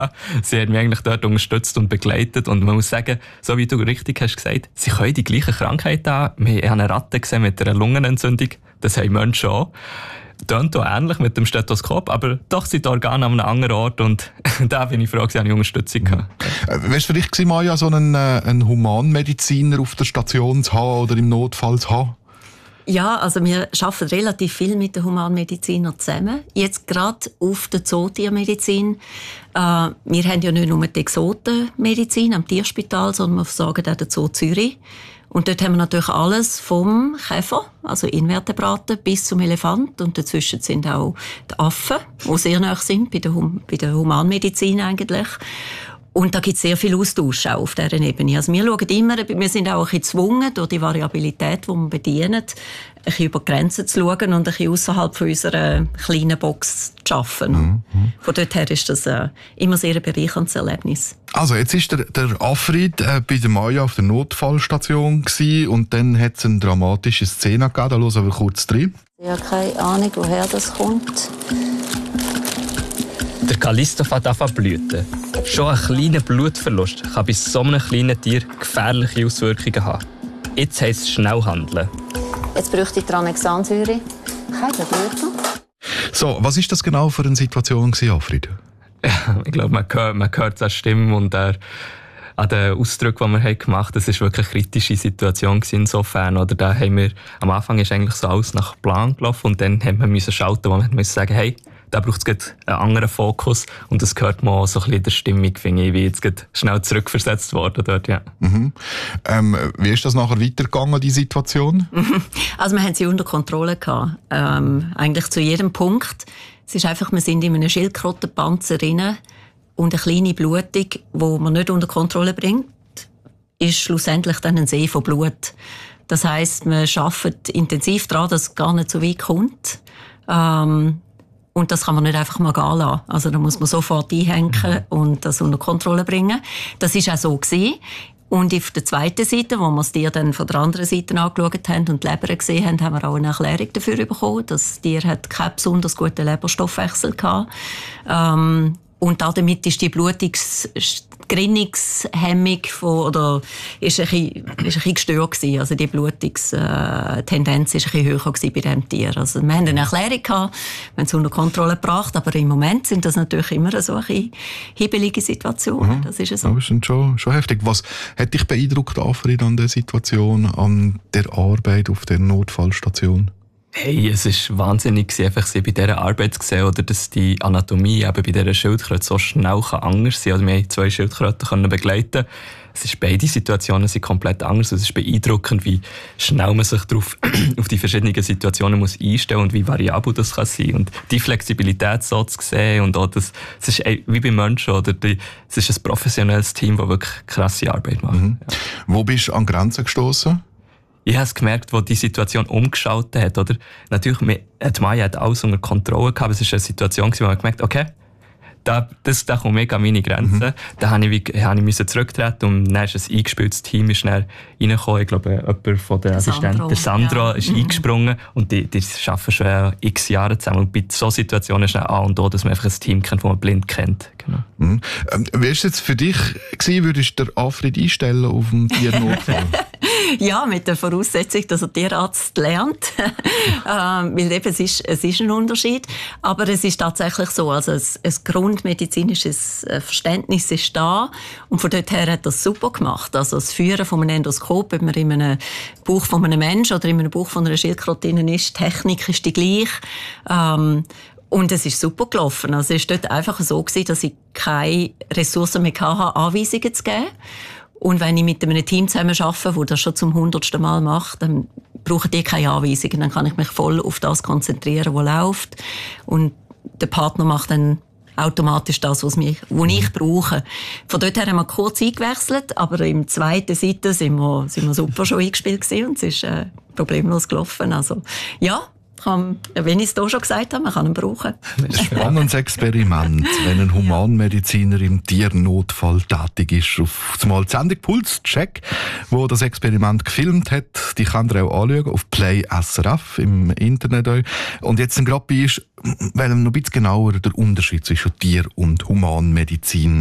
Sie hat mich eigentlich dort unterstützt und begleitet. Und man muss sagen, so wie du richtig hast gesagt, sie können die gleiche Krankheit haben. Wir haben eine Ratte gesehen mit einer Lungenentzündung. Das haben Menschen auch. Tönt auch ähnlich mit dem Stethoskop, aber doch sind die Organe an einem anderen Ort und da bin ich froh, dass ich Unterstützung hatte. Wäre es für dich gewesen, Maja, so einen Humanmediziner auf der Station zu haben oder im Notfall zu haben? Ja, also wir arbeiten relativ viel mit den Humanmedizinern zusammen. Jetzt gerade auf der Zootiermedizin. Wir haben ja nicht nur die Exotenmedizin am Tierspital, sondern wir versorgen auch den Zoo Zürich. Und dort haben wir natürlich alles vom Käfer, also Invertebraten, bis zum Elefant. Und dazwischen sind auch die Affen, die sehr nahe sind, bei der Humanmedizin eigentlich. Und da gibt es sehr viel Austausch auch auf dieser Ebene. Also wir schauen immer, wir sind auch ein bisschen gezwungen, durch die Variabilität, die wir bedienen, ein bisschen über die Grenzen zu schauen und ein bisschen ausserhalb von unserer kleinen Box zu arbeiten. Von dort her ist das immer sehr ein bereicherndes Erlebnis. Also jetzt ist der Afrid bei der Maja auf der Notfallstation gewesen, und dann hat es eine dramatische Szene gegeben. Da hören wir kurz rein. Ich habe keine Ahnung, woher das kommt. Der Callisto fängt an zu blüten. Schon ein kleiner Blutverlust kann bei so einem kleinen Tier gefährliche Auswirkungen haben. Jetzt heisst es schnell handeln. Jetzt bräuchte ich Tranexansäure. Keine Blüten. So, was ist das genau für eine Situation gewesen, Afrid? Ja, ich glaube, man hört es an Stimmen und an den Ausdrücken, die wir gemacht haben. Das war wirklich eine kritische Situation insofern. Oder da haben wir, am Anfang ist eigentlich so alles nach Plan gelaufen und dann haben wir schalten, wo wir sagen, hey, da braucht es einen anderen Fokus. Und das hört man auch so ein bisschen in der Stimmung, finde ich, wie jetzt schnell zurückversetzt worden dort, ja. Wie ist das nachher weitergegangen, die Situation? Also wir haben sie unter Kontrolle gehabt. Eigentlich zu jedem Punkt. Es ist einfach, wir sind in einem Schildkrötenpanzer drin und eine kleine Blutung, die man nicht unter Kontrolle bringt, ist schlussendlich dann ein See von Blut. Das heisst, man arbeitet intensiv daran, dass es gar nicht so weit kommt. Und das kann man nicht einfach mal gehen lassen. Also da muss man sofort einhängen und das unter Kontrolle bringen. Das ist auch so gewesen. Und auf der zweiten Seite, wo wir das Tier dann von der anderen Seite angeschaut haben und die Leber gesehen haben, haben wir auch eine Erklärung dafür bekommen. Das Tier hat keinen besonders guten Leberstoffwechsel gehabt. Und damit ist die Gerinnungshemmung ist ein bisschen gestört gewesen. Also die Blutungstendenz ist ein bisschen höher gewesen bei diesem Tier. Also wir haben eine Erklärung gehabt, wir haben es unter Kontrolle gebracht, aber im Moment sind das natürlich immer so eine hibbelige Situationen. Das ist so. Das ist schon heftig. Was hat dich beeindruckt, Afrid, an der Situation, an der Arbeit auf der Notfallstation? Hey, es war wahnsinnig, einfach sie bei dieser Arbeit zu sehen, oder dass die Anatomie eben bei dieser Schildkröte so schnell anders sein kann. Also wir haben 2 Schildkröten begleiten. Beide Situationen sind komplett anders. Es ist beeindruckend, wie schnell man sich auf die verschiedenen Situationen muss einstellen muss und wie variabel das kann sein. Und die Flexibilität so zu sehen und auch das ist wie bei Menschen, oder es ist ein professionelles Team, das wirklich krasse Arbeit macht. Ja. Wo bist du an Grenzen gestoßen? Ich habe es gemerkt, als die Situation umgeschaltet hat. Oder? Natürlich, die Maja hat alles unter Kontrolle gehabt. Es war eine Situation, wo man gemerkt hat, okay, da kommt mega an meine Grenzen. Da musste ich zurücktreten und dann ist ein eingespieltes Team reingekommen. Ich glaube, jemand von den Assistenten, der Sandro, ist eingesprungen. Und die arbeiten schon x Jahre zusammen. Und bei solchen Situationen ist es A und O, dass man einfach ein Team kennt, das man blind kennt. Genau. Wie war es jetzt für dich gewesen, würdest du den Afrid einstellen auf dem Tiernotfall? Ja, mit der Voraussetzung, dass er Tierarzt lernt. Weil eben, es ist ein Unterschied. Aber es ist tatsächlich so, also ein grundmedizinisches Verständnis ist da. Und von dort her hat er es super gemacht. Also das Führen von einem Endoskop, ob man in einem Bauch von einem Menschen oder in einem Bauch von einer Schildkröte ist, die Technik ist die gleiche. Und es ist super gelaufen. Also es war dort einfach so gewesen, dass ich keine Ressourcen mehr hatte, Anweisungen zu geben. Und wenn ich mit einem Team zusammen arbeite, das das schon zum 100. Mal macht, dann brauchen die keine Anweisungen. Dann kann ich mich voll auf das konzentrieren, was läuft. Und der Partner macht dann automatisch das, was ich brauche. Von dort her haben wir kurz eingewechselt, aber im zweiten Seite sind wir super schon eingespielt gewesen und es ist problemlos gelaufen. Also, ja. Wenn ich es hier schon gesagt habe, man kann ihn brauchen. Ein spannendes Experiment, wenn ein Humanmediziner im Tiernotfall tätig ist. Auf zumal die Sendung Puls-Check, wo das Experiment gefilmt hat, die könnt ihr auch anschauen auf Play SRF im Internet. Und jetzt gerade bei ist, weil noch ein bisschen genauer der Unterschied zwischen Tier- und Humanmedizin